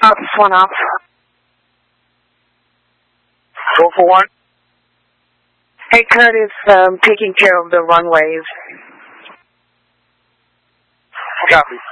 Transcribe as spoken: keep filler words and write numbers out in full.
Office one off. Four for one. Hey, Kurt is um, taking care of the runways. Copy.